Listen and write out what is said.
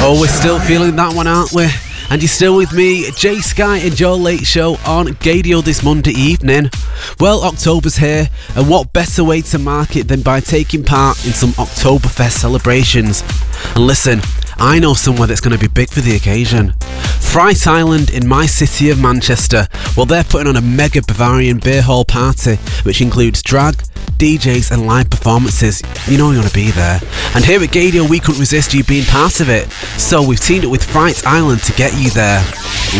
Oh, we're still feeling that one, aren't we? And you're still with me, Jay Sky, and your late show on Gadio this Monday evening. Well, October's here, and what better way to mark it than by taking part in some Oktoberfest celebrations? And listen, I know somewhere that's going to be big for the occasion. Fright Island in my city of Manchester. Well, they're putting on a mega Bavarian beer hall party, which includes drag, DJs and live performances. You know you want to be there. And here at Gadio, we couldn't resist you being part of it. So we've teamed up with Fright Island to get you there.